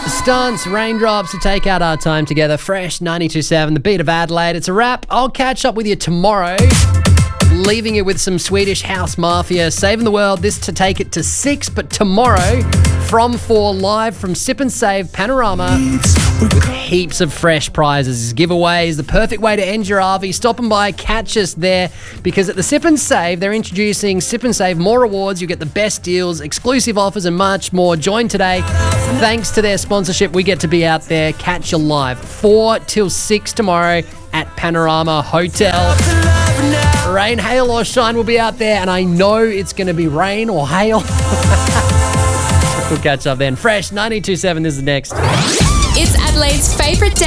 Stunts, Raindrops to take out our time together. Fresh 92.7, the beat of Adelaide. It's a wrap. I'll catch up with you tomorrow. Leaving you with some Swedish House Mafia. Saving the World, this to take it to 6. But tomorrow, from 4, live from Sip and Save Panorama with heaps of fresh prizes, giveaways, the perfect way to end your RV. Stopping by, catch us there, because at the Sip and Save, they're introducing Sip and Save More Rewards. You get the best deals, exclusive offers and much more. Join today. Thanks to their sponsorship, we get to be out there. Catch you live 4 till 6 tomorrow at Panorama Hotel. Rain, hail or shine, will be out there, and I know it's going to be rain or hail. We'll catch up then. Fresh 92.7, this is next. It's Adelaide's favourite